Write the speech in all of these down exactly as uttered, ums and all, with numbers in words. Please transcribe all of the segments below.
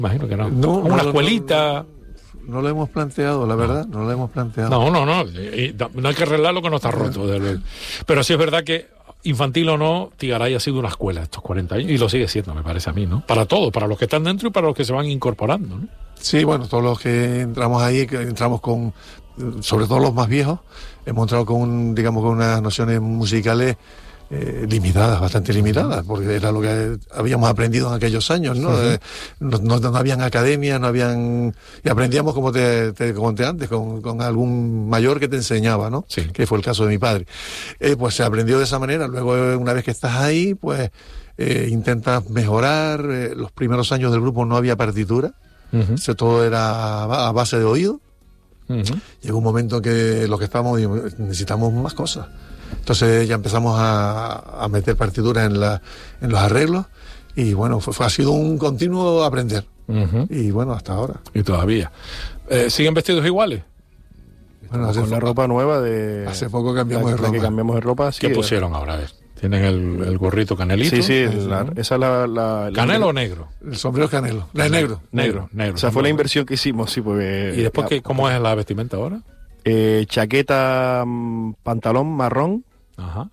Imagino que no. No, Una no, escuelita. No, no lo hemos planteado, la verdad, no lo hemos planteado. No, no, no. No hay que arreglar lo que no está roto. Pero sí es verdad que, infantil o no, Tigaray ha sido una escuela estos cuarenta años y lo sigue siendo, me parece a mí, ¿no? Para todos, para los que están dentro y para los que se van incorporando, ¿no? Sí, bueno, todos los que entramos ahí, que entramos con, sobre todo los más viejos, hemos entrado con, un, digamos, con unas nociones musicales eh, limitadas, bastante limitadas, porque era lo que habíamos aprendido en aquellos años, ¿no? Uh-huh. eh, no, no, no habían academias, no habían... Y aprendíamos, como te, te conté antes, con, con algún mayor que te enseñaba, ¿no? Sí. Que fue el caso de mi padre. Eh, pues se aprendió de esa manera. Luego, una vez que estás ahí, pues eh, intentas mejorar. Eh, los primeros años del grupo no había partitura. Uh-huh. Eso todo era a base de oído. Uh-huh. Llegó un momento que los que estábamos necesitamos más cosas. Entonces ya empezamos a, a meter partituras en, la, en los arreglos y bueno, fue, fue, ha sido un continuo aprender. Uh-huh. Y bueno, hasta ahora. Y todavía. Eh, ¿Siguen vestidos iguales? Bueno, con la ropa nueva de... Hace poco cambiamos la, de ropa. La que cambiamos de ropa. Sí, ¿qué pusieron ahora? A ver. ¿Tienen el, el gorrito canelito? Sí, sí, la, esa es la, la... ¿Canelo o negro? El sombrero canelo. La es negro. Negro, negro. O sea, fue la inversión que hicimos, sí, porque... ¿Y después qué, cómo es la vestimenta ahora? Eh, chaqueta, pantalón marrón. Ajá.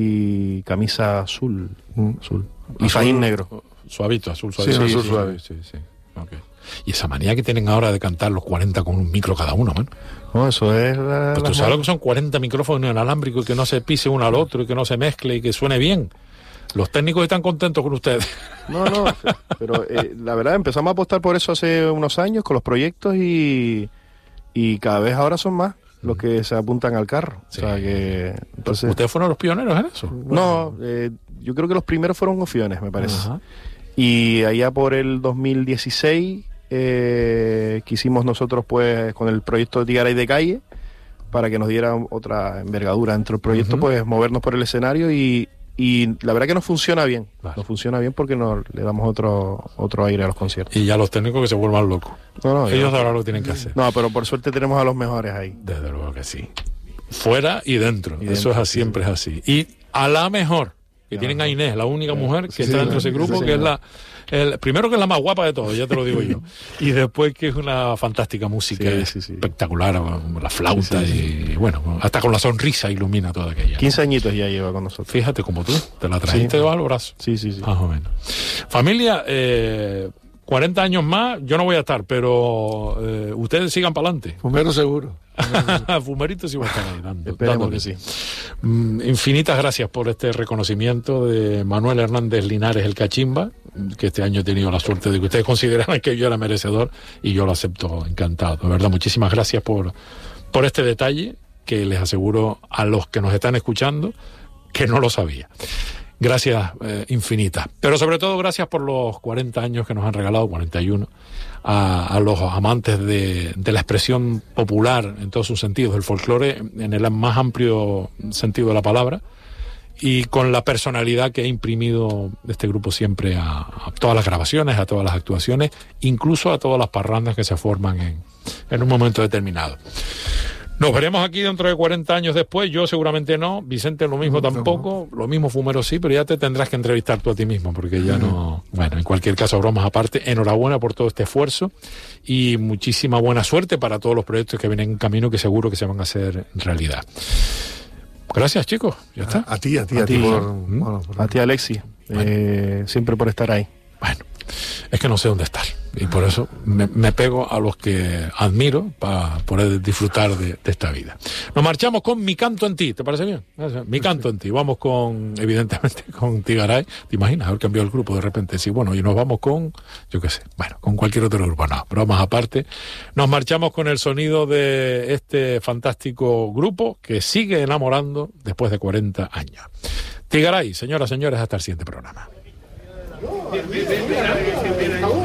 Y camisa azul. Mm. azul. Y fajín negro. Suavito, azul suave. Sí, sí, azul sí, suave. Sí, sí, sí. Okay. Y esa manía que tienen ahora de cantar los cuarenta con un micro cada uno, man. No, eso es la... Pues tú sabes lo que son cuarenta micrófonos inalámbricos y que no se pise uno al otro y que no se mezcle y que suene bien. Los técnicos están contentos con ustedes. No, no, pero eh, la verdad empezamos a apostar por eso hace unos años con los proyectos y, y cada vez ahora son más los que se apuntan al carro. Sí. O sea que entonces... ¿Ustedes fueron los pioneros en eso? No, eh, yo creo que los primeros fueron Gofiones, me parece. Ajá. Y allá por el dos mil dieciséis eh, quisimos nosotros pues con el proyecto de Tigaray de Calle, para que nos diera otra envergadura dentro del proyecto, uh-huh. pues movernos por el escenario y, y la verdad que nos funciona bien. Vale. Nos funciona bien porque nos le damos otro otro aire a los conciertos. Y ya los técnicos que se vuelvan locos. No, no, ellos ya, ahora lo tienen que hacer. No, pero por suerte tenemos a los mejores ahí. Desde luego que sí. Fuera y dentro. Y Eso dentro, es, siempre sí. es así. Y a la mejor, que no, tienen a Inés, la única mujer que sí, está dentro de ese grupo, sí, que es la... El, primero que es la más guapa de todos, ya te lo digo yo. Y después que es una fantástica música, sí, sí, sí. espectacular, la flauta sí, sí, sí. y bueno, hasta con la sonrisa ilumina toda aquella. quince añitos ya lleva con nosotros. Fíjate como tú, te la trajiste sí. al brazo. Sí, sí, sí. Más o menos. Familia, eh, cuarenta años más, yo no voy a estar, pero eh, ustedes sigan para adelante. Fumero seguro. Fumerito sí va a estar ahí dando. Esperemos que sí. Mm, infinitas gracias por este reconocimiento de Manuel Hernández Linares, el Cachimba, que este año he tenido la suerte de que ustedes consideraran que yo era merecedor y yo lo acepto encantado. De verdad, muchísimas gracias por, por este detalle que les aseguro a los que nos están escuchando que no lo sabía. Gracias eh, infinitas. Pero sobre todo gracias por los cuarenta años que nos han regalado, cuarenta y uno, a, a los amantes de, de la expresión popular en todos sus sentidos, del folclore en el más amplio sentido de la palabra, y con la personalidad que ha imprimido este grupo siempre a, a todas las grabaciones, a todas las actuaciones, incluso a todas las parrandas que se forman en, en un momento determinado. Nos veremos aquí dentro de cuarenta años después, yo seguramente no, Vicente lo mismo tampoco, lo mismo Fumero sí, pero ya te tendrás que entrevistar tú a ti mismo, porque ya no... Bueno, en cualquier caso, bromas aparte, enhorabuena por todo este esfuerzo y muchísima buena suerte para todos los proyectos que vienen en camino, que seguro que se van a hacer realidad. Gracias, chicos, ya está. A ti, a ti, a, a ti, ti, por, ¿Mm? bueno, por... a ti, Alexi, bueno. eh, siempre por estar ahí. Bueno, es que no sé dónde estar y por eso me, me pego a los que admiro para poder disfrutar de, de esta vida. Nos marchamos con Mi Canto en Ti, ¿te parece bien? Mi Canto en Ti. Vamos con, evidentemente, con Tigaray. ¿Te imaginas haber cambiado el grupo de repente? Sí, bueno, y nos vamos con, yo qué sé, bueno, con cualquier otro grupo. No, bromas aparte. Nos marchamos con el sonido de este fantástico grupo que sigue enamorando después de cuarenta años. Tigaray, señoras, señores, hasta el siguiente programa. Bien, bien, bien, bien, bien, bien, bien.